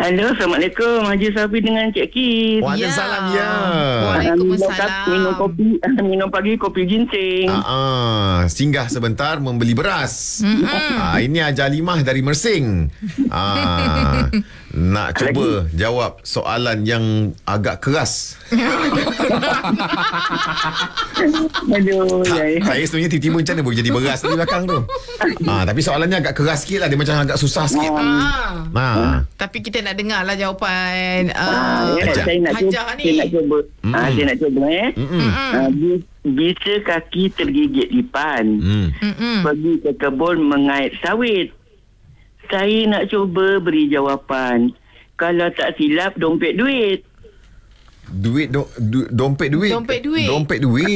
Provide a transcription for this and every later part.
Halo, Assalamualaikum. Haji Safi dengan Cik Kis. Waalaikumsalam ya. Minum kopi, minum pagi kopi ginseng. Singgah sebentar membeli beras. Ini Ajalimah dari Mersing. Nak cuba jawab soalan yang agak keras. Aduh, Saya sebenarnya tiba-tiba macam mana boleh jadi beras di belakang tu. Tapi soalannya agak keras sikit lah. Dia macam agak susah sikit. Tapi kita nak dengar lah jawapan saya nak cuba. Saya nak cuba Bisa kaki tergigit lipan, pergi ke kebun mengait sawit. Saya nak cuba beri jawapan. Kalau tak silap, dompet duit. Dompet duit. Dompet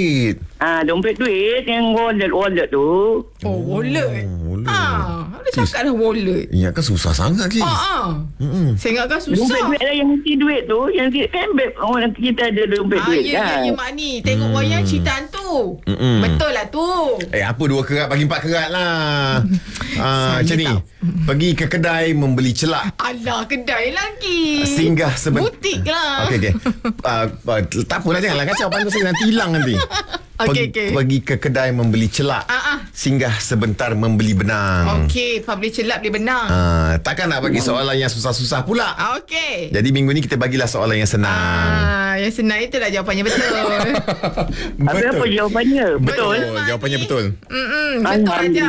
duit yang wallet tu. Wallet. Ada cakap dah wallet. Ya kan susah sangat Kis. Saya ingatkan susah. Dompet duit lah yang mesti duit tu. Yang kan orang kita ada dompet duit kan. Ya mak ni. Tengok wayang cerita hantu. Betul lah tu. Apa 2 kerat bagi 4 kerat lah. Macam ni. Pergi ke kedai membeli celak. Alah, kedai lagi. Singgah sebentar. Butik lah. Okey. Tak apalah, janganlah kacau. Pasal nanti hilang nanti. Pergi ke kedai membeli celak. Singgah sebentar membeli benang. Okey, beli celak beli benang. Takkan nak bagi soalan yang susah-susah pula. Okey. Jadi minggu ni kita bagilah soalan yang senang. Yang senang itulah jawapannya betul. Apa jawapannya? Betul. Jawapannya betul. Betul aja.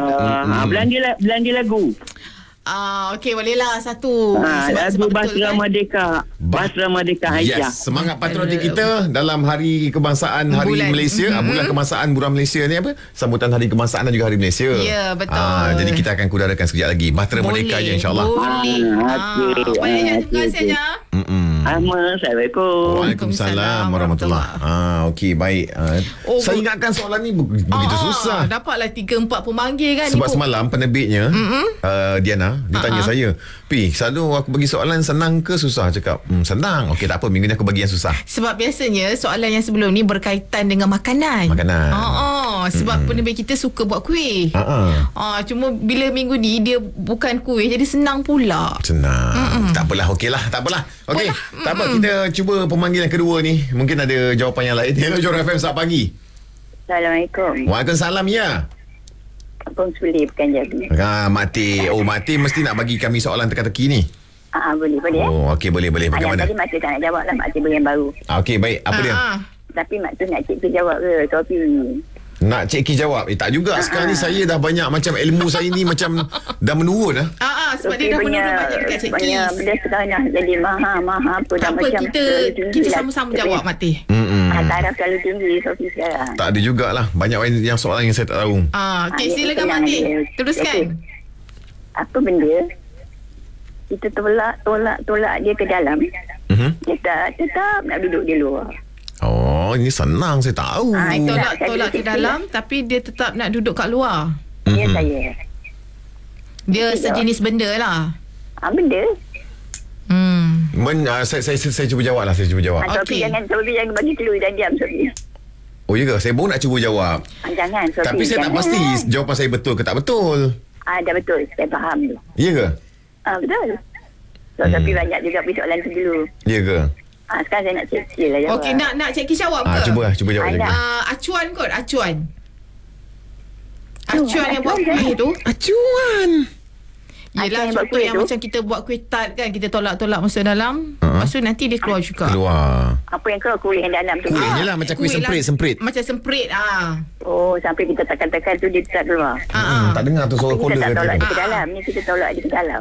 Belanja lagu. Okey, bolehlah satu. Lagu Basra Merdeka. Basra Merdeka Aisyah. Yes, semangat patriotik kita dalam Hari Kebangsaan Hari Malaysia. Bulan Kebangsaan Bulan Malaysia ni apa? Sambutan Hari Kebangsaan dan juga Hari Malaysia. Ya, betul. Jadi kita akan kudarakan sekejap lagi Bahtera Merdeka je, insyaAllah. Boleh. Terima kasih saja. Assalamualaikum. Waalaikumsalam warahmatullahi. Okey, baik. Saya ingatkan soalan ni begitu susah. Dapatlah 3-4 pemanggil kan. Sebab semalam penerbitnya Diana, dia tanya saya, selalu aku bagi soalan senang ke susah? Cakap senang. Okey, tak apa, minggu ni aku bagi yang susah. Sebab biasanya soalan yang sebelum ni berkaitan dengan makanan. Sebab penerbit kita suka buat kuih. Cuma bila minggu ni dia bukan kuih, jadi senang pula. Senang. Tak apalah, okeylah, tak apalah. Okey, tak apa, kita cuba pemanggil yang kedua ni. Mungkin ada jawapan yang lain. Hello Johor FM, selamat pagi. Assalamualaikum. Waalaikumsalam ya. Kampung Suli bukan jadi. Mak Teh. Mak Teh mesti nak bagi kami soalan teka-teki ni. Boleh. Okey, boleh. Bagaimana? Tadi Mak Teh tak nak jawab lah. Mak Teh beri yang baru. Okey, baik. Apa dia? Tapi Mak Teh nak cikgu jawab ke topik ni? Nak Cik Kis jawab? Tak juga. Sekarang ni saya dah banyak macam ilmu saya ni macam dah menurun lah. Sebab dia dah menurun banyak dekat Cik Kis. Benda sekarang dah jadi maha apa. Tak apa, kita sama-sama jawab Mak Teh. Taraf selalu tinggi Sofi sekarang. Tak ada jugalah. Banyak yang soalan yang saya tak tahu. Okey, silakan Mak Teh. Teruskan. Apa benda kita tolak dia ke dalam, kita tetap nak duduk di luar? Ini senang, saya tahu. Tolak ke dalam tapi dia tetap nak duduk kat luar. Ya, saya. Dia sejenis benda lah. Benda. Saya cuba jawab lah. Sofi jangan bagi clue dan diam Sofi. Oh ya ke? Saya baru nak cuba jawab. Jangan Sofi. Tapi saya tak pasti jawapan saya betul ke tak betul. Dah betul. Saya faham tu. Ya ke? Betul. Sofi banyak juga pergi soalan tu dulu. Ya ke? Sekarang saya nak Cik Kis lah jawab. Okey, nak Cik Kis jawab ke? Cuba jawab lagi. Acuan kot, acuan. Acuan yang buat kuih tu. Acuan. Yelah, contoh yang macam kita buat kuih tart kan, kita tolak-tolak masuk dalam. Lepas tu nanti dia keluar juga. Apa yang kuih yang dalam tu? Kuih lah, macam kuih semprit. Macam semprit. Sampai kita tekan-tekan tu dia tak keluar. Tak dengar tu suara kola. Kita tak tolak dia ke dalam. Ni kita tolak dia ke dalam.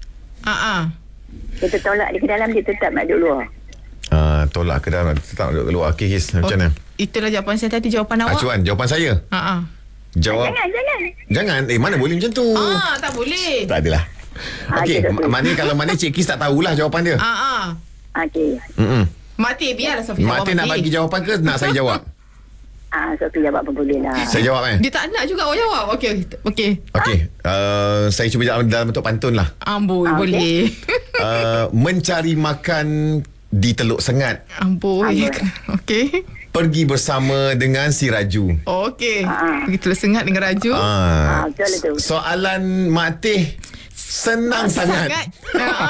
Kita tolak dia ke dalam, dia tetap nak duduk luar. Tolak ke dalam, tetap duduk keluar. Okey, macam mana? Itulah jawapan saya tadi. Jawapan awak. Acuan, jawapan saya. Jawab. Jangan. Mana boleh macam tu? Tak boleh. Tak adalah. Okey, kalau mana Cik Kis tak tahulah jawapan dia. Okey. Mak Teh, biarlah Sofi jawab. Mak Teh nak bagi jawapan ke nak saya jawab? Sofi jawab pun boleh lah. Saya jawab Dia tak nak juga awak jawab. Okey. Saya cuba jawab dalam bentuk pantun lah. Boleh. Mencari makan di Teluk Sengat. Okey. Pergi bersama dengan si Raju. Okey. Pergi Teluk Sengat dengan Raju. Betul tu. Soalan Mak Teh senang sangat.